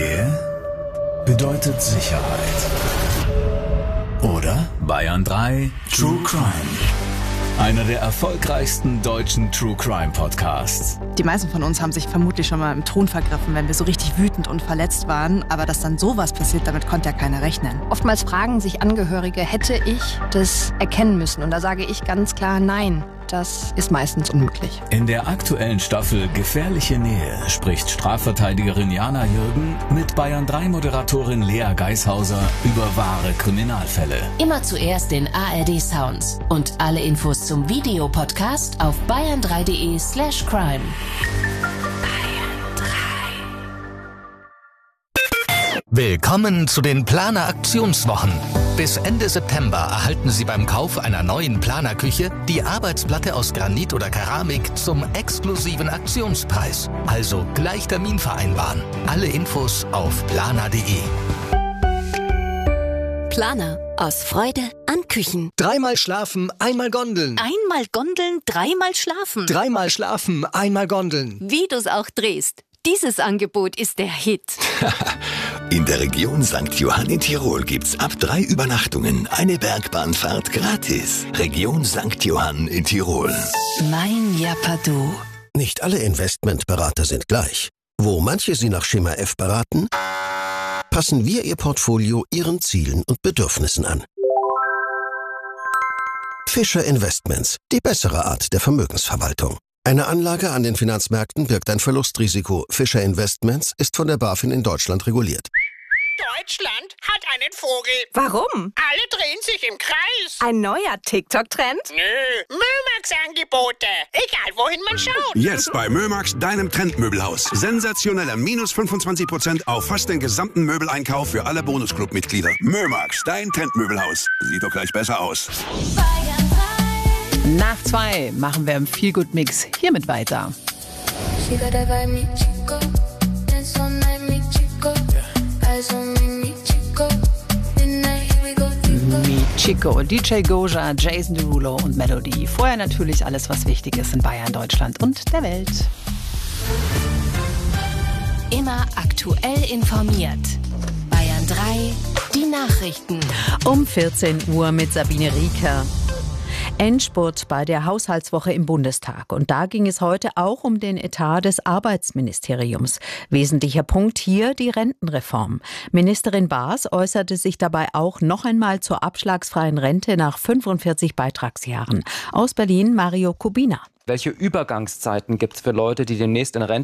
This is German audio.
Nähe bedeutet Sicherheit. Oder? Bayern 3 True Crime. Einer der erfolgreichsten deutschen True Crime Podcasts. Die meisten von uns haben sich vermutlich schon mal im Ton vergriffen, wenn wir so richtig wütend und verletzt waren. Aber dass dann sowas passiert, damit konnte ja keiner rechnen. Oftmals fragen sich Angehörige, hätte ich das erkennen müssen? Und da sage ich ganz klar, nein. Das ist meistens unmöglich. In der aktuellen Staffel Gefährliche Nähe spricht Strafverteidigerin Jana Jürgen mit Bayern 3 Moderatorin Lea Geishauser über wahre Kriminalfälle. Immer zuerst den ARD Sounds und alle Infos zum Videopodcast auf bayern3.de/crime. Willkommen zu den Planer Aktionswochen. Bis Ende September erhalten Sie beim Kauf einer neuen Planerküche die Arbeitsplatte aus Granit oder Keramik zum exklusiven Aktionspreis. Also gleich Termin vereinbaren. Alle Infos auf planer.de. Planer. Aus Freude an Küchen. 3-mal schlafen, 1-mal Gondeln. 1-mal Gondeln, 3-mal schlafen. 3-mal schlafen, 1-mal Gondeln. Wie du's auch drehst. Dieses Angebot ist der Hit. In der Region St. Johann in Tirol gibt's ab 3 Übernachtungen eine Bergbahnfahrt gratis. Region St. Johann in Tirol. Mein Japadu. Nicht alle Investmentberater sind gleich. Wo manche Sie nach Schema F beraten, passen wir Ihr Portfolio Ihren Zielen und Bedürfnissen an. Fischer Investments, die bessere Art der Vermögensverwaltung. Eine Anlage an den Finanzmärkten birgt ein Verlustrisiko. Fischer Investments ist von der BaFin in Deutschland reguliert. Deutschland hat einen Vogel. Warum? Alle drehen sich im Kreis. Ein neuer TikTok-Trend? Nö, Mömax-Angebote. Egal, wohin man schaut. Jetzt bei Mömax, deinem Trendmöbelhaus. Sensationeller minus 25% auf fast den gesamten Möbeleinkauf für alle Bonusclub-Mitglieder. Mömax, dein Trendmöbelhaus. Sieht doch gleich besser aus. Nach 2 machen wir im Feel-Good-Mix hiermit weiter. Mi Chico, DJ Goja, Jason Derulo und Melody. Vorher natürlich alles, was wichtig ist in Bayern, Deutschland und der Welt. Immer aktuell informiert. Bayern 3, die Nachrichten. Um 14 Uhr mit Sabine Rieker. Endspurt bei der Haushaltswoche im Bundestag. Und da ging es heute auch um den Etat des Arbeitsministeriums. Wesentlicher Punkt hier die Rentenreform. Ministerin Baas äußerte sich dabei auch noch einmal zur abschlagsfreien Rente nach 45 Beitragsjahren. Aus Berlin Mario Kubina. Welche Übergangszeiten gibt es für Leute, die demnächst in Rente